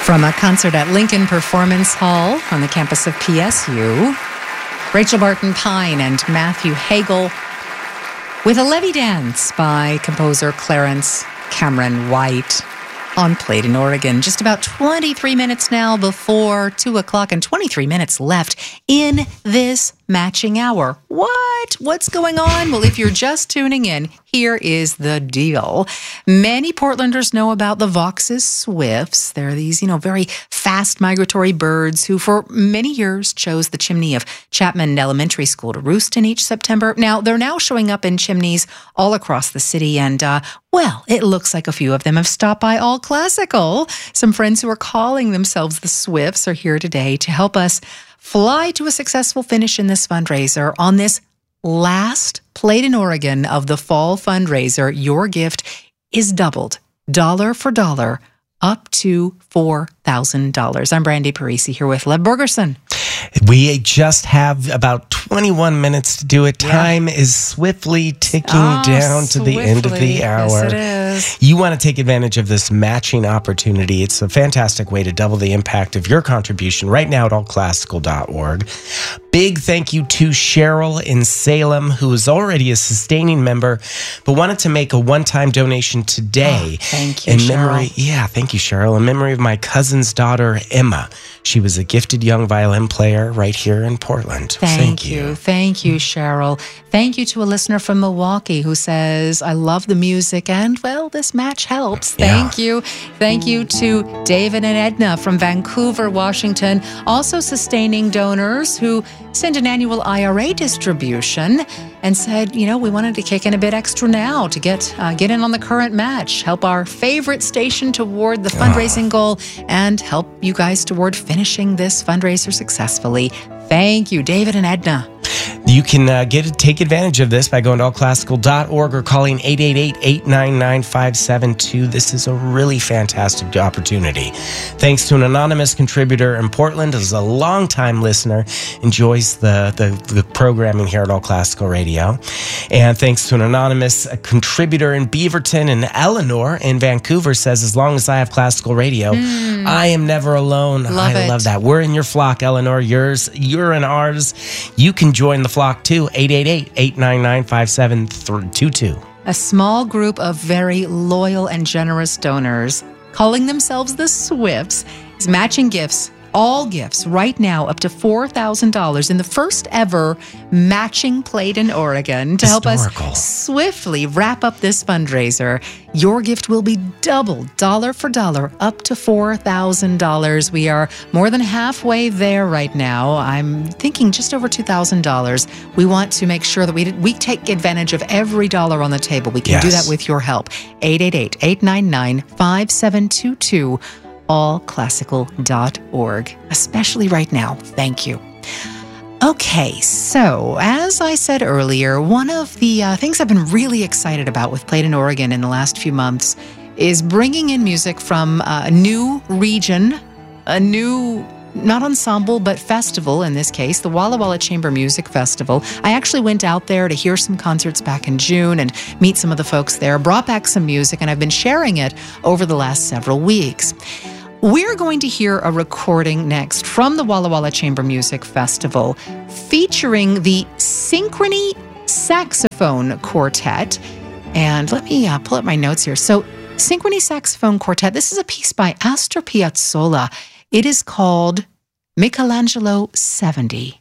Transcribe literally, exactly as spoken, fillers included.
From a concert at Lincoln Performance Hall on the campus of P S U, Rachel Barton Pine and Matthew Hagel with a levee dance by composer Clarence Cameron White on Played in Oregon. Just about twenty-three minutes now before two o'clock and twenty-three minutes left in this matching hour. What? What's going on? Well, if you're just tuning in, here is the deal. Many Portlanders know about the Vox's swifts. They're these, you know, very fast migratory birds who for many years chose the chimney of Chapman Elementary School to roost in each September. Now, they're now showing up in chimneys all across the city, and, uh, well, it looks like a few of them have stopped by All Classical. Some friends who are calling themselves the Swifts are here today to help us fly to a successful finish in this fundraiser. On this last Played in Oregon of the fall fundraiser, your gift is doubled, dollar for dollar, up to four thousand dollars. I'm Brandy Parisi here with Lev Bergerson. We just have about twenty-one minutes to do it. Time yeah. is swiftly ticking oh, down swiftly. to the end of the hour. Yes, it is. You want to take advantage of this matching opportunity. It's a fantastic way to double the impact of your contribution right now at all classical dot org. Big thank you to Cheryl in Salem, who is already a sustaining member, but wanted to make a one-time donation today. Oh, thank you, in Cheryl. Memory, yeah, thank you, Cheryl. In memory of my cousin's daughter, Emma. She was a gifted young violin player right here in Portland. Thank, Thank you. you. Thank you, Cheryl. Thank you to a listener from Milwaukee who says, I love the music and, well, this match helps. Thank yeah. you. Thank you to David and Edna from Vancouver, Washington. Also sustaining donors who sent an annual I R A distribution and said, you know, we wanted to kick in a bit extra now to get uh, get in on the current match, help our favorite station toward the fundraising oh. goal, and help you guys toward finishing this fundraiser successfully. Thank you, David and Edna. You can uh, get take advantage of this by going to all classical dot org or calling eight eight eight, eight nine nine, five seven two. This is a really fantastic opportunity. Thanks to an anonymous contributor in Portland, who's a longtime listener, enjoys the, the, the programming here at All Classical Radio. And thanks to an anonymous contributor in Beaverton, and Eleanor in Vancouver says, as long as I have classical radio, mm. I am never alone. Love I it. love that. We're in your flock, Eleanor. Yours, you're in ours. You can join the flock too. eight eight eight, eight nine nine, five seven two two. A small group of very loyal and generous donors calling themselves the Swifts is matching gifts, all gifts right now up to four thousand dollars in the first ever matching Played in Oregon to Historical. help us swiftly wrap up this fundraiser. Your gift will be doubled, dollar for dollar, up to four thousand dollars. We are more than halfway there right now. I'm thinking just over two thousand dollars. We want to make sure that we we take advantage of every dollar on the table. We can yes. do that with your help. eight eight eight, eight nine nine, five seven two two. all classical dot org, especially right now. Thank you. Okay, so as I said earlier, one of the uh, things I've been really excited about with Played in Oregon in the last few months is bringing in music from uh, a new region, a new, not ensemble, but festival in this case, the Walla Walla Chamber Music Festival. I actually went out there to hear some concerts back in June and meet some of the folks there, brought back some music, and I've been sharing it over the last several weeks. We're going to hear a recording next from the Walla Walla Chamber Music Festival featuring the Synchrony Saxophone Quartet. And let me uh, pull up my notes here. So, Synchrony Saxophone Quartet, this is a piece by Astor Piazzolla. It is called Michelangelo seventy.